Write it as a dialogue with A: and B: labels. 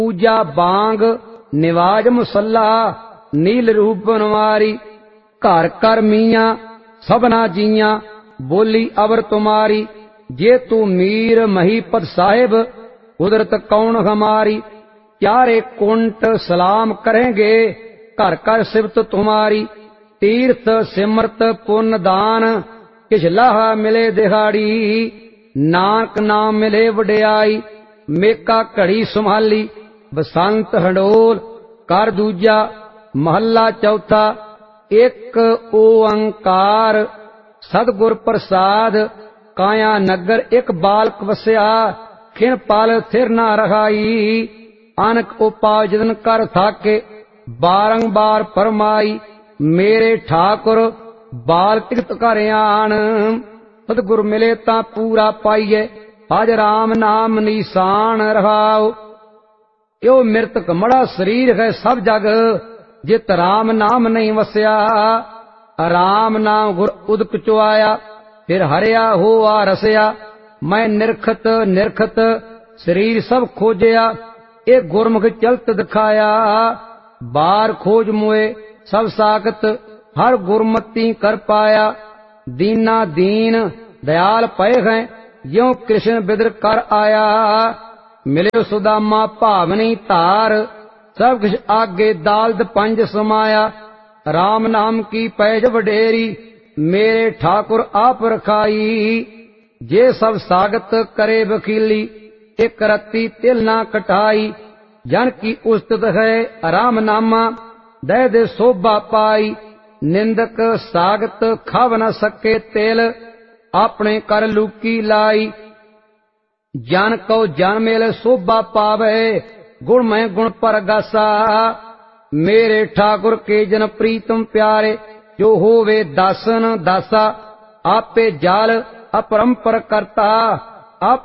A: पूजा बांग निवाज मुसल्ला नील रूप बनवारी। घर कर मियाँ सबना जियाँ बोली अवर तुम्हारी। जे तू मीर महीपत साहिब कुदरत कौन हमारी। चारे कुंट सलाम करेंगे घर कर सिफत तुम्हारी। तीर्थ सिमरत पुण्य दान किछ लाहा मिले दिहाड़ी। नानक नाम मिले वडियाई मेका घड़ी संभाली। बसंत हंडोल कर दूजा महला चौथा। एक ओंकार सतगुर प्रसाद काया नगर एक बालक वस्या। खिन पल थिर न रहाई अनक उपार्जन कर थाके बारंबार फरमाई। मेरे ठाकुर बाल तिगत कर आन सतगुर मिले ता पूरा पाइए। आज राम नाम निशान रहाओ। यो मृतक मड़ा शरीर है सब जग जित राम नाम नहीं वस्या। राम नाम गुर उदक चुआया फिर हरिया होआ रसया। मैं निरखत निरखत शरीर सब खोजया ए गुरमुख चलत दिखाया। बार खोज मुए सब साकत हर गुरमती कर पाया। दीना दीन दयाल पए हैं ज्यों कृष्ण बिदर कर आया। मिले सुदामा भावनी धार सब कुछ आगे दालद पंज समाया। राम नाम की पैज वडेरी मेरे ठाकुर आप रखाई। जे सब सागत करे वकीली एक रत्ती तिल ना कटाई। जन की उस्तत है राम नामा दह दे शोभा पाई। निंदक सागत खाव न सके तेल अपने कर लूकी लाई। जन को जन मेल शोभा पावे गुण में गुण पर गासा। मेरे ठाकुर के जन प्रीतम प्यारे जो होवे दासन दासा। आपे जाल अपरंपर करता